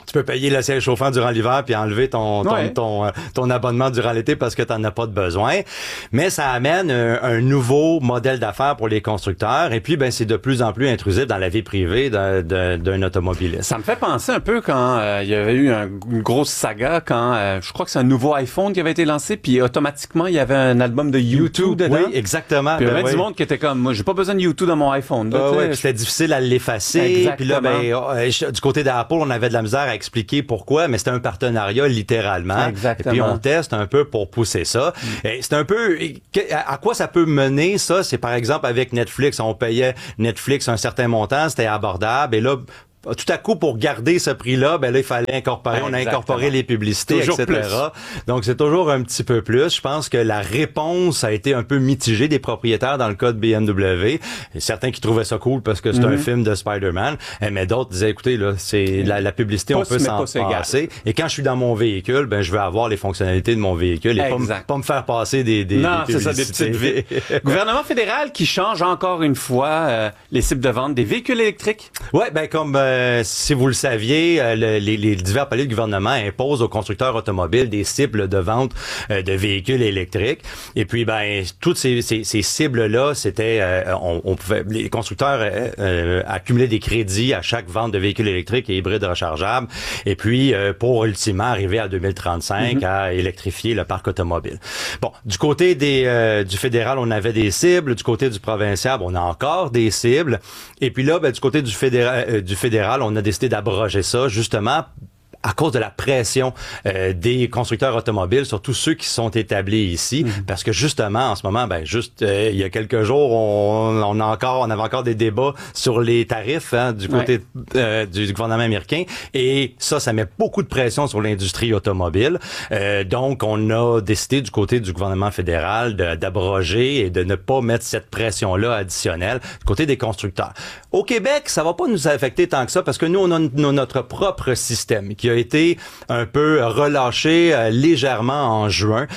tu peux payer le siège chauffant durant l'hiver puis enlever ton abonnement durant l'été parce que tu n'en as pas de besoin. Mais ça amène un nouveau modèle d'affaires pour les constructeurs. Et puis, ben, c'est de plus en plus intrusif dans la vie privée d'un automobiliste. Ça me fait penser un peu quand il y avait eu une grosse saga quand je crois que c'est un nouveau iPhone qui avait été lancé puis automatiquement il y avait un album de U2 dedans. Oui, exactement. Puis il y avait du monde qui était comme moi, j'ai pas besoin de U2 dans mon iPhone. C'était difficile à l'effacer. Puis là, du côté d'Apple, on avait de la misère à expliquer pourquoi, mais c'était un partenariat littéralement. Exactement. Et puis on teste un peu pour pousser ça. Et c'est un peu à quoi ça peut mener ça, c'est par exemple avec Netflix, on payait Netflix un certain montant, c'était abordable et là tout à coup, pour garder ce prix-là, ben là, il fallait incorporer, on a incorporé les publicités, toujours etc. Plus. Donc, c'est toujours un petit peu plus. Je pense que la réponse a été un peu mitigée des propriétaires dans le cas de BMW. Et certains qui trouvaient ça cool parce que c'est un film de Spider-Man, mais d'autres disaient, écoutez, là, c'est la publicité, on peut s'en passer. Et quand je suis dans mon véhicule, ben je veux avoir les fonctionnalités de mon véhicule et pas me faire passer des non, des c'est ça, des petites vies. Gouvernement fédéral qui change encore une fois les cibles de vente des véhicules électriques. Ouais, ben comme si vous le saviez, les divers paliers du gouvernement imposent aux constructeurs automobiles des cibles de vente de véhicules électriques. Et puis, ben, toutes ces cibles-là, c'était, on pouvait, les constructeurs accumulaient des crédits à chaque vente de véhicules électriques et hybrides rechargeables. Et puis, pour ultimement arriver à 2035 à électrifier le parc automobile. Bon, du côté du fédéral, on avait des cibles. Du côté du provincial, on a encore des cibles. Et puis là, ben, du côté du fédéral, on a décidé d'abroger ça, justement, à cause de la pression des constructeurs automobiles sur tous ceux qui sont établis ici, parce que justement en ce moment, ben il y a quelques jours, on avait encore des débats sur les tarifs du côté du gouvernement américain, et ça met beaucoup de pression sur l'industrie automobile. Donc on a décidé du côté du gouvernement fédéral d'abroger et de ne pas mettre cette pression-là additionnelle du côté des constructeurs. Au Québec, ça va pas nous affecter tant que ça, parce que nous on a notre propre système qui a été un peu relâché légèrement en juin.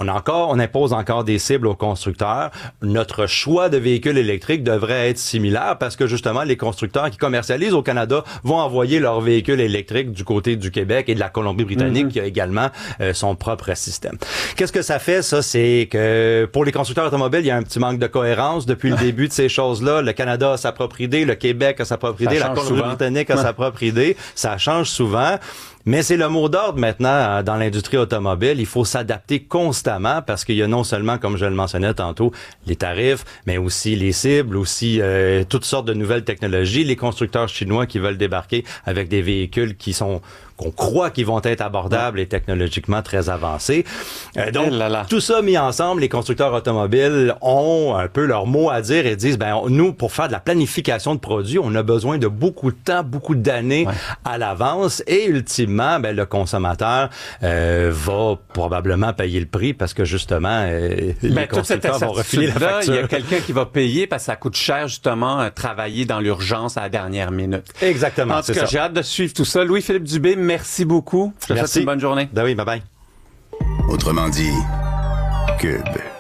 On impose encore des cibles aux constructeurs. Notre choix de véhicules électriques devrait être similaire parce que justement, les constructeurs qui commercialisent au Canada vont envoyer leurs véhicules électriques du côté du Québec et de la Colombie-Britannique qui a également son propre système. Qu'est-ce que ça fait, ça? C'est que pour les constructeurs automobiles, il y a un petit manque de cohérence depuis le début de ces choses-là. Le Canada a sa propre idée, le Québec a sa propre idée, la Colombie-Britannique a sa propre idée. Ça change souvent. Mais c'est le mot d'ordre maintenant dans l'industrie automobile. Il faut s'adapter constamment parce qu'il y a non seulement, comme je le mentionnais tantôt, les tarifs, mais aussi les cibles, aussi toutes sortes de nouvelles technologies. Les constructeurs chinois qui veulent débarquer avec des véhicules qu'on croit qu'ils vont être abordables et technologiquement très avancés. Donc, tout ça mis ensemble, les constructeurs automobiles ont un peu leur mot à dire et disent, ben nous, pour faire de la planification de produits, on a besoin de beaucoup de temps, beaucoup d'années à l'avance et ultimement, ben, le consommateur va probablement payer le prix parce que justement, les constructeurs vont refiler la facture. Il y a quelqu'un qui va payer parce que ça coûte cher justement travailler dans l'urgence à la dernière minute. Exactement. En tout cas, j'ai hâte de suivre tout ça. Louis-Philippe Dubé, merci beaucoup. Je te souhaite une bonne journée. Ben oui, bye-bye. Autrement dit, Cube.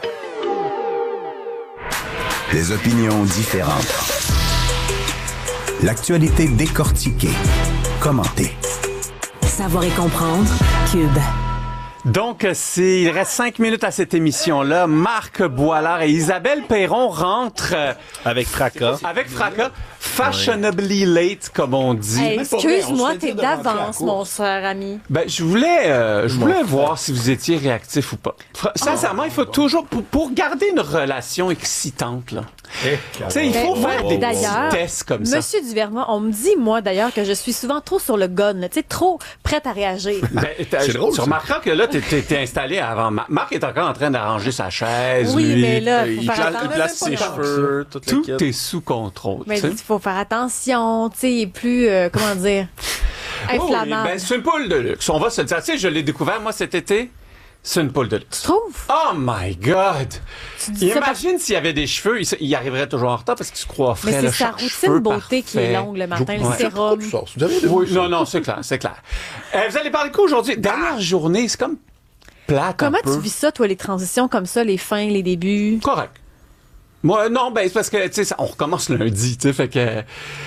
Des opinions différentes. L'actualité décortiquée, commentée. Savoir et comprendre, Cube. Donc, il reste 5 minutes à cette émission-là. Marc Boilard et Isabelle Perron rentrent... avec fracas. Avec fracas. Fashionably late, comme on dit. Hey, excuse-moi, t'es d'avance, mon cher ami. Ben, je voulais voir si vous étiez réactif ou pas. Sincèrement, il faut toujours, pour garder une relation excitante, là. Tu sais, il faut faire des petits tests comme ça. Monsieur Duvernois, on me dit, moi, d'ailleurs, que je suis souvent trop sur le gun, tu sais, trop prête à réagir. C'est drôle. Tu remarqueras que là, t'es installé avant. Marc est encore en train d'arranger sa chaise. Oui, lui, mais là, il place ses cheveux, tout est sous contrôle. Mais il faut faire attention, tu sais, plus, comment dire, inflammable. Ben, c'est une poule de luxe. On va se le dire. Tu sais, je l'ai découvert, moi, cet été. C'est une poule de luxe. Tu trouves? Oh my God! Imagine s'il y avait des cheveux, il arriverait toujours en retard parce qu'il se coifferait le cheveu. Mais c'est sa routine beauté qui est longue le matin, le sérum. Oui, non, c'est clair, c'est clair. Vous allez parler de quoi aujourd'hui? Dernière journée, c'est comme plate. Comment tu vis ça, toi, les transitions comme ça, les fins, les débuts? Correct. Moi, non, ben, c'est parce que, tu sais, on recommence lundi, tu sais, fait que...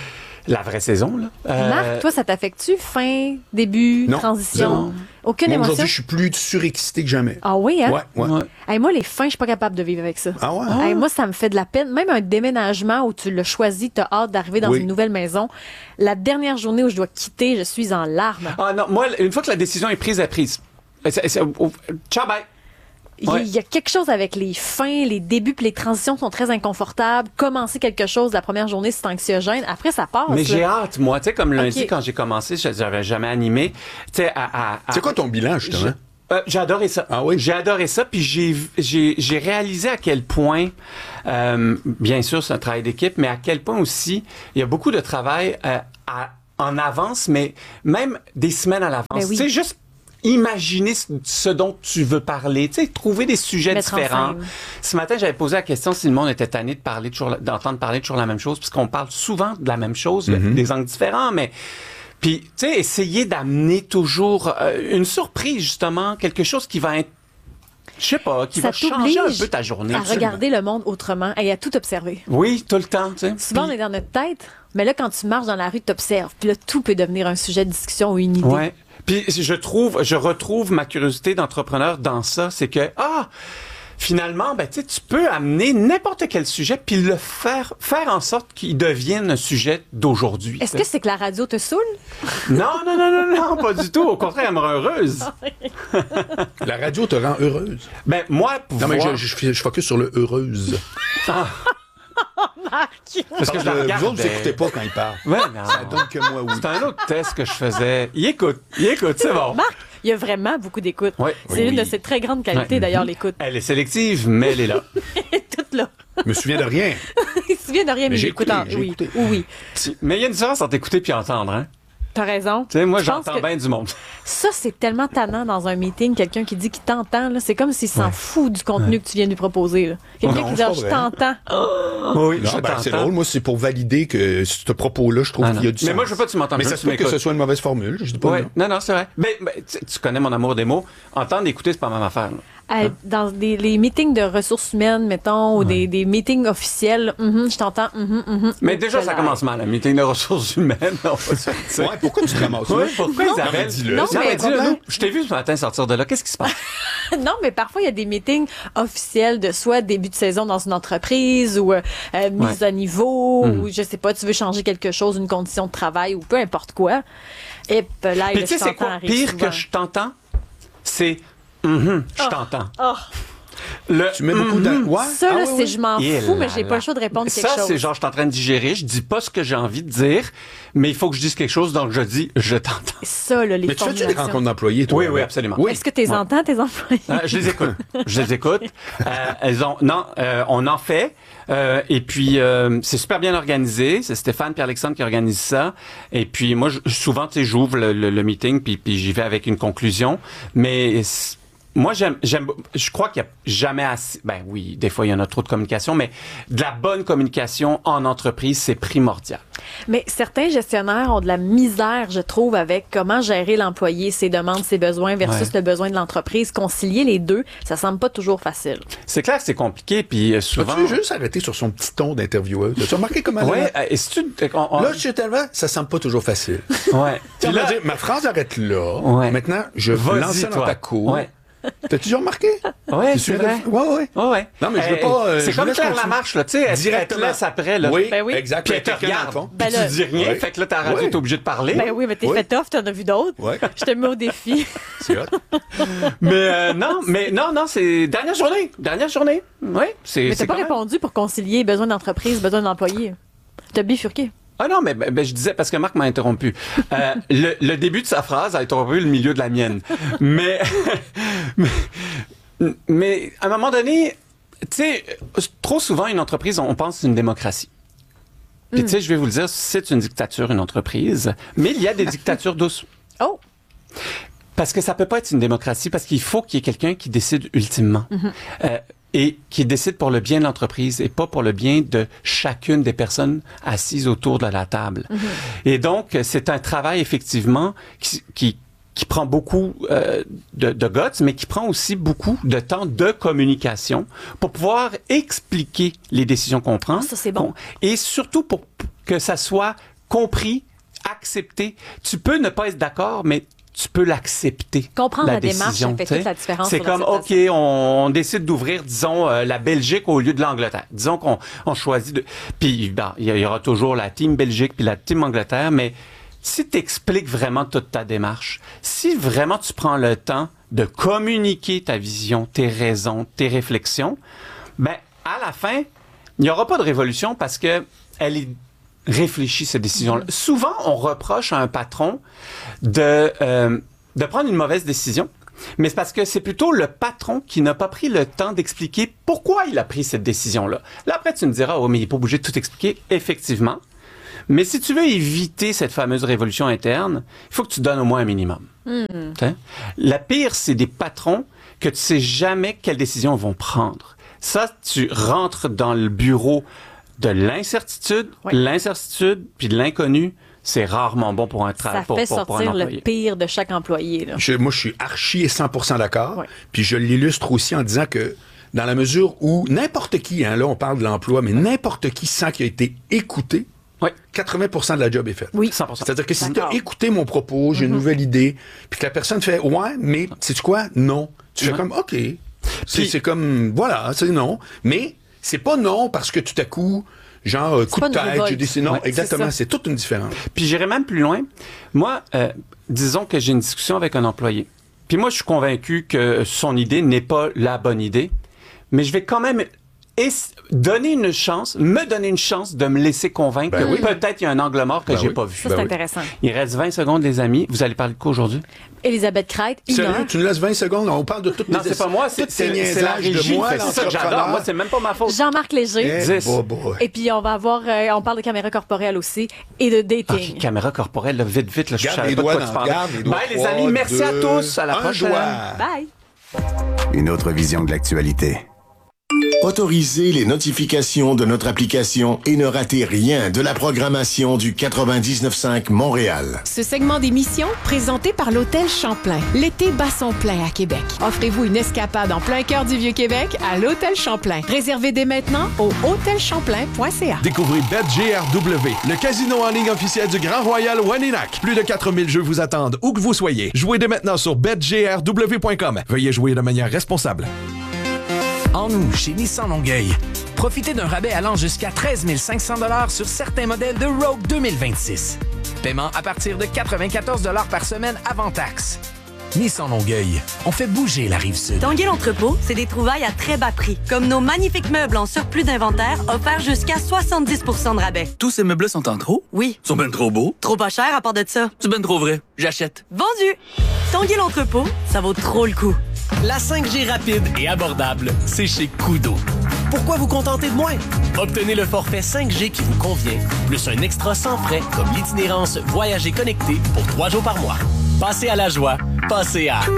La vraie saison, là. Marc, toi, ça t'affecte-tu? Fin, début, Non, transition? zéro. Aucune Moi, émotion? aujourd'hui, je suis plus surexcité que jamais. Ah oui, hein? Ouais. Hey, moi, les fins, je suis pas capable de vivre avec ça. Ah ouais? Hey, moi, ça me fait de la peine. Même un déménagement où tu l'as choisi, tu as hâte d'arriver dans une nouvelle maison. La dernière journée où je dois quitter, je suis en larmes. Ah non, moi, une fois que la décision est prise, elle est prise. Ciao, bye! Il y a quelque chose avec les fins, les débuts puis les transitions sont très inconfortables. Commencer quelque chose la première journée, c'est anxiogène. Après, ça passe. Mais j'ai là. hâte, moi. Tu sais, comme lundi, Ok. quand j'ai commencé, je n'avais jamais animé. Tu sais, C'est quoi ton bilan, justement? J'ai adoré ça. Ah oui? J'ai adoré ça, puis j'ai réalisé à quel point, bien sûr, c'est un travail d'équipe, mais à quel point aussi, il y a beaucoup de travail en avance, mais même des semaines à l'avance. Ben oui. Tu sais, juste imaginer ce dont tu veux parler, tu sais, trouver des sujets Mettre en différents. scène. Ce matin, j'avais posé la question si le monde était tanné d'entendre parler toujours la même chose, puisqu'on parle souvent de la même chose, des angles différents, mais puis, tu sais, essayer d'amener toujours une surprise, justement, quelque chose qui va être, je sais pas, qui Ça va changer un t'oblige peu ta journée. à regarder le monde autrement et à tout observer. Oui, tout le temps, tu sais. Souvent, on est dans notre tête, mais là, quand tu marches dans la rue, tu observes. Puis là, tout peut devenir un sujet de discussion ou une idée. Ouais. Puis je retrouve ma curiosité d'entrepreneur dans ça, c'est que finalement, ben tu sais, tu peux amener n'importe quel sujet puis le faire en sorte qu'il devienne un sujet d'aujourd'hui. Est-ce que c'est que la radio te saoule? Non, pas du tout. Au contraire, elle me rend heureuse. La radio te rend heureuse. Ben moi, Non, mais je focus sur le heureuse. Parce que je la regarde. Vous autres, vous écoutez pas quand il parle. Ouais, non. Ça donne que moi, oui. C'est un autre test que je faisais. Il écoute, c'est bon. Marc, il y a vraiment beaucoup d'écoute. Oui. C'est une de ses très grandes qualités, d'ailleurs, l'écoute. Elle est sélective, mais elle est là. Toute là. Je me souviens de rien. Il se souvient de rien, mais j'ai j'écoute. écouté, j'ai Oui, écouté. oui. Mais il y a une différence entre écouter puis entendre, hein. T'as raison. Tu sais, moi, Je pense j'entends que bien du monde. Ça, c'est tellement tannant dans un meeting, quelqu'un qui dit qu'il t'entend. Là. C'est comme s'il s'en fout du contenu que tu viens de lui proposer. Là. Quelqu'un Non, qui dit c'est pas « je vrai. t'entends Oui, Non, ben, c'est drôle. Moi, c'est pour valider que ce propos-là, je trouve qu'il y a du sens. Mais moi, je veux pas que tu m'entendes. Mais je ça veux se que peut tu que ce m'écoutes. soit une mauvaise formule. Je dis pas Ouais. non. Non, c'est vrai. Mais tu connais mon amour des mots. Entendre, écouter, c'est pas la même affaire. là. Dans les meetings de ressources humaines, mettons, ou des meetings officiels, je t'entends, Mais déjà, ça commence mal, un meeting de ressources humaines. On va se le dire. Ouais, pourquoi tu te ramasses là? Ouais, pourquoi Non, Isabelle? mais dis-le. Non, mais dis-le, problème. nous. Je t'ai vu ce matin sortir de là. Qu'est-ce qui se passe? Non, mais parfois, il y a des meetings officiels de soit début de saison dans une entreprise ou mise à niveau ou je sais pas, tu veux changer quelque chose, une condition de travail ou peu importe quoi. Et puis là, Puis je tu sais, c'est t'entends quoi arrive pire souvent. que je t'entends? C'est je t'entends. Tu mets beaucoup de... Ouais? Ça, là, c'est je m'en Et fous, mais là j'ai là. pas le choix de répondre quelque Ça, chose. c'est genre, je suis en train de digérer, je dis pas ce que j'ai envie de dire, mais il faut que je dise quelque chose, donc je dis, je t'entends. Ça, là, les Mais tu fais-tu des formulations. rencontres d'employés, toi? Oui, oui, absolument. Est-ce que tu les entends, tes employés? Je les écoute. Je les écoute. On en fait. Et puis, c'est super bien organisé. C'est Stéphane Pierre-Alexandre qui organise ça. Et puis, moi, souvent, tu sais, j'ouvre le meeting, puis j'y vais avec une conclusion. Mais moi, je crois qu'il n'y a jamais assez... Ben oui, des fois, il y en a trop de communication, mais de la bonne communication en entreprise, c'est primordial. Mais certains gestionnaires ont de la misère, je trouve, avec comment gérer l'employé, ses demandes, ses besoins versus le besoin de l'entreprise. Concilier les deux, ça semble pas toujours facile. C'est clair que c'est compliqué, puis souvent... As-tu juste arrêté sur son petit ton d'intervieweuse? As-tu remarqué comment... Ouais, Là, je suis tellement... Ça semble pas toujours facile. Ouais. Tu vas dire, ma phrase arrête là. Ouais. Maintenant, je Vas-y, lance ça dans toi. ta cour. Ouais. T'as toujours remarqué? Ouais, Tu c'est suis vrai. Ouais. Ouais. Non, mais je veux pas... c'est je comme laisse Claire continuer. Lamarche, là, tu sais, elle te Directement. laisse après, là. Oui, Ben oui. exact. Puis elle te Quelqu'un dans le regarde, fond. puis Ben tu là- dis rien, Ouais. fait que là, ta radio, Ouais. t'es obligé de parler. Ben oui, mais t'es fait tough, t'en as vu d'autres. Ouais. Je te mets au défi. C'est hot. Mais non, c'est dernière journée. Oui, c'est Mais t'as c'est pas correct. répondu pour concilier besoin d'entreprise, besoin d'employé. T'as bifurqué. Ah non, mais je disais, parce que Marc m'a interrompu. Le début de sa phrase a interrompu le milieu de la mienne. Mais à un moment donné, tu sais, trop souvent, une entreprise, on pense que c'est une démocratie. Puis tu sais, je vais vous le dire, c'est une dictature, une entreprise, mais il y a des dictatures douces. Oh! Parce que ça peut pas être une démocratie, parce qu'il faut qu'il y ait quelqu'un qui décide ultimement. Et qui décide pour le bien de l'entreprise et pas pour le bien de chacune des personnes assises autour de la table. Et donc, c'est un travail, effectivement, qui prend beaucoup de guts, mais qui prend aussi beaucoup de temps de communication pour pouvoir expliquer les décisions qu'on prend. Ça, c'est bon. Et surtout pour que ça soit compris, accepté. Tu peux ne pas être d'accord, mais tu peux l'accepter. Comprendre la décision, démarche, ça fait toute la différence. C'est comme, OK, on décide d'ouvrir, disons, la Belgique au lieu de l'Angleterre. Disons qu'on choisit de... Puis, il y aura toujours la team Belgique puis la team Angleterre, mais si tu expliques vraiment toute ta démarche, si vraiment tu prends le temps de communiquer ta vision, tes raisons, tes réflexions, à la fin, il n'y aura pas de révolution parce que elle est réfléchie, cette décision-là. Souvent, on reproche à un patron de prendre une mauvaise décision, mais c'est parce que c'est plutôt le patron qui n'a pas pris le temps d'expliquer pourquoi il a pris cette décision-là. Là, après, tu me diras, mais il n'est pas obligé de tout expliquer, effectivement. Mais si tu veux éviter cette fameuse révolution interne, il faut que tu donnes au moins un minimum. La pire, c'est des patrons que tu sais jamais quelles décisions vont prendre. Ça, tu rentres dans le bureau de l'incertitude, puis de l'inconnu, c'est rarement bon pour un travail. Ça fait sortir le pire de chaque employé. Là. Moi, je suis archi et 100% d'accord. Puis je l'illustre aussi en disant que dans la mesure où n'importe qui, là on parle de l'emploi, mais n'importe qui sent qu'il a été écouté, 80% de la job est faite. Oui, 100%. C'est-à-dire que si tu as écouté mon propos, j'ai une nouvelle idée, puis que la personne fait « Ouais, mais sais-tu quoi? Non. » Tu fais comme « OK. » C'est comme, voilà, c'est non. Mais c'est pas non parce que tout à coup, genre, coup de tête, j'ai décidé. Non, exactement, c'est toute une différence. Puis j'irai même plus loin. Moi, disons que j'ai une discussion avec un employé. Puis moi, je suis convaincu que son idée n'est pas la bonne idée. Mais je vais quand même me donner une chance de me laisser convaincre que peut-être il y a un angle mort que j'ai pas vu. Ça, c'est intéressant. Il reste 20 secondes, les amis. Vous allez parler de quoi aujourd'hui? Élisabeth Crête, Sérieux, tu nous laisses 20 secondes? On parle de toutes les... Non, c'est pas moi, c'est la régie. C'est ça que j'adore. Moi, c'est même pas ma faute. Jean-Marc Léger. Et puis, on va avoir... on parle de caméra corporelle aussi et de dating. OK, caméra corporelle, là, vite, là, je garde savais les pas de doigts quoi tu parlais. Bye, les amis. Merci à tous. À la prochaine. Bye. Une autre vision de l'actualité. Autorisez les notifications de notre application et ne ratez rien de la programmation du 99.5 Montréal. Ce segment d'émission, présenté par l'Hôtel Champlain. L'été bat son plein à Québec. Offrez-vous une escapade en plein cœur du Vieux-Québec à l'Hôtel Champlain. Réservez dès maintenant au hôtelchamplain.ca. Découvrez BetGRW, le casino en ligne officiel du Grand Royal Waninak. Plus de 4000 jeux vous attendent, où que vous soyez. Jouez dès maintenant sur betgrw.com. Veuillez jouer de manière responsable. En nous, chez Nissan Longueuil, profitez d'un rabais allant jusqu'à 13 500 $ sur certains modèles de Rogue 2026. Paiement à partir de 94 $ par semaine avant taxe. Nissan Longueuil, on fait bouger la Rive-Sud. Tanguay l'entrepôt, c'est des trouvailles à très bas prix, comme nos magnifiques meubles en surplus d'inventaire offerts jusqu'à 70 % de rabais. Tous ces meubles sont en trop? Oui. Ils sont ben trop beaux. Trop pas cher à part de ça. C'est ben trop vrai. J'achète. Vendu! Tanguay l'entrepôt, ça vaut trop le coup. La 5G rapide et abordable, c'est chez Koodo. Pourquoi vous contenter de moins? Obtenez le forfait 5G qui vous convient, plus un extra sans frais comme l'itinérance Voyager connecté pour 3 jours par mois. Passez à la joie, passez à...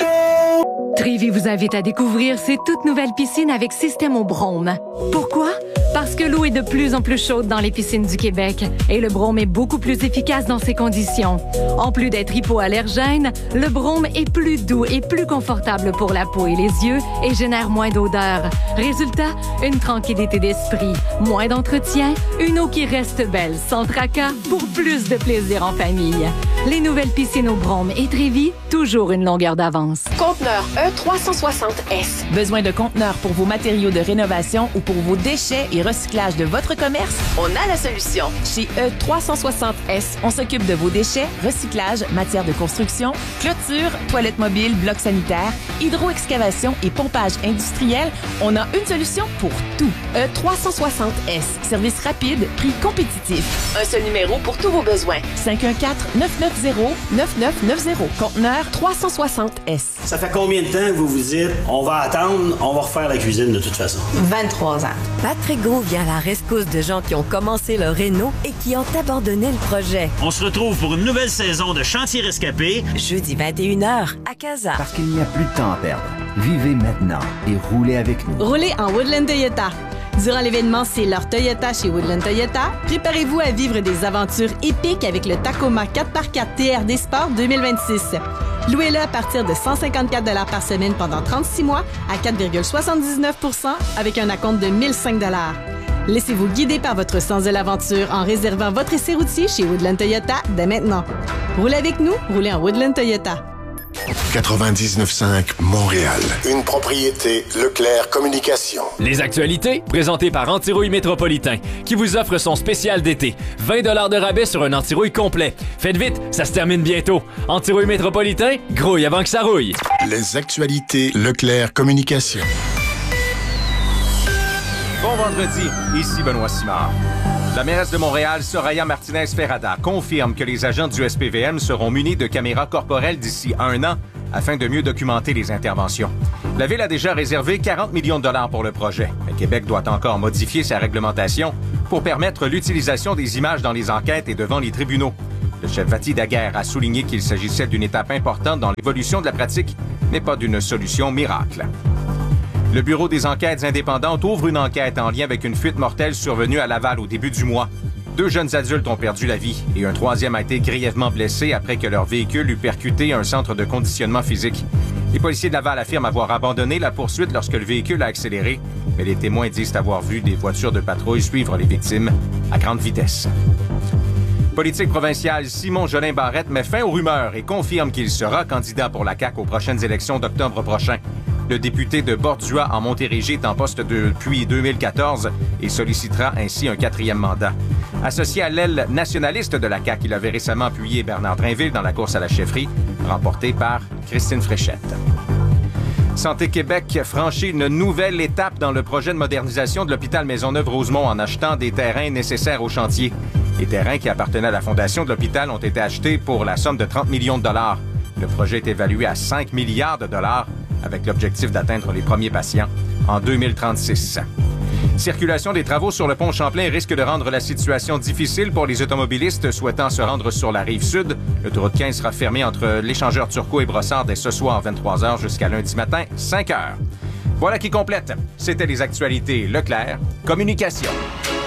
Trévi vous invite à découvrir ses toutes nouvelles piscines avec système au brome. Pourquoi? Parce que l'eau est de plus en plus chaude dans les piscines du Québec et le brome est beaucoup plus efficace dans ces conditions. En plus d'être hypoallergène, le brome est plus doux et plus confortable pour la peau et les yeux et génère moins d'odeur. Résultat, une tranquillité d'esprit, moins d'entretien, une eau qui reste belle sans tracas pour plus de plaisir en famille. Les nouvelles piscines au brome et Trévi, toujours une longueur d'avance. Conteneur E360S. Besoin de conteneurs pour vos matériaux de rénovation ou pour vos déchets et recyclage de votre commerce? On a la solution. Chez E360S, on s'occupe de vos déchets, recyclage, matières de construction, clôture, toilettes mobiles, blocs sanitaires, hydroexcavation et pompage industriel. On a une solution pour tout. E360S. Service rapide, prix compétitif. Un seul numéro pour tous vos besoins. 514-990-9990. Conteneur 360S. Ça fait combien de temps que vous vous dites, on va attendre, on va refaire la cuisine de toute façon? 23 ans. Patrick Gros vient à la rescousse de gens qui ont commencé leur réno et qui ont abandonné le projet. On se retrouve pour une nouvelle saison de Chantier Rescapé. Jeudi 21h à Casa. Parce qu'il n'y a plus de temps à perdre. Vivez maintenant et roulez avec nous. Roulez en Woodland Toyota. Durant l'événement C'est leur Toyota chez Woodland Toyota, préparez-vous à vivre des aventures épiques avec le Tacoma 4x4 TRD Sport 2026. Louez-le à partir de 154 $ par semaine pendant 36 mois à 4,79 % avec un acompte de 1 005 $. Laissez-vous guider par votre sens de l'aventure en réservant votre essai routier chez Woodland Toyota dès maintenant. Roulez avec nous, roulez en Woodland Toyota. 99.5 Montréal. Une propriété Leclerc Communication. Les actualités, présentées par Antirouille Métropolitain, qui vous offre son spécial d'été. 20 $ de rabais sur un antirouille complet. Faites vite, ça se termine bientôt. Antirouille Métropolitain, grouille avant que ça rouille. Les actualités Leclerc Communication. Bon vendredi, ici Benoît Simard. La mairesse de Montréal, Soraya Martinez-Ferrada, confirme que les agents du SPVM seront munis de caméras corporelles d'ici 1 an afin de mieux documenter les interventions. La Ville a déjà réservé 40 millions de dollars pour le projet, mais Québec doit encore modifier sa réglementation pour permettre l'utilisation des images dans les enquêtes et devant les tribunaux. Le chef Vati Daguerre a souligné qu'il s'agissait d'une étape importante dans l'évolution de la pratique, mais pas d'une solution miracle. Le Bureau des enquêtes indépendantes ouvre une enquête en lien avec une fuite mortelle survenue à Laval au début du mois. 2 jeunes adultes ont perdu la vie et un 3e a été grièvement blessé après que leur véhicule eut percuté un centre de conditionnement physique. Les policiers de Laval affirment avoir abandonné la poursuite lorsque le véhicule a accéléré, mais les témoins disent avoir vu des voitures de patrouille suivre les victimes à grande vitesse. Politique provinciale, Simon Jolin Barrette met fin aux rumeurs et confirme qu'il sera candidat pour la CAQ aux prochaines élections d'octobre prochain. Le député de Bordua en Montérégie est en poste depuis 2014 et sollicitera ainsi un 4e mandat. Associé à l'aile nationaliste de la CAQ, il avait récemment appuyé Bernard Drainville dans la course à la chefferie, remportée par Christine Fréchette. Santé Québec franchit une nouvelle étape dans le projet de modernisation de l'hôpital Maisonneuve-Rosemont en achetant des terrains nécessaires au chantier. Les terrains qui appartenaient à la fondation de l'hôpital ont été achetés pour la somme de 30 millions de dollars. Le projet est évalué à 5 milliards de dollars avec l'objectif d'atteindre les premiers patients en 2036. Circulation des travaux sur le pont Champlain risque de rendre la situation difficile pour les automobilistes souhaitant se rendre sur la rive sud. L'autoroute 15 sera fermée entre l'échangeur Turcot et Brossard dès ce soir 23h jusqu'à lundi matin 5h. Voilà qui complète. C'était les actualités Leclerc Communication.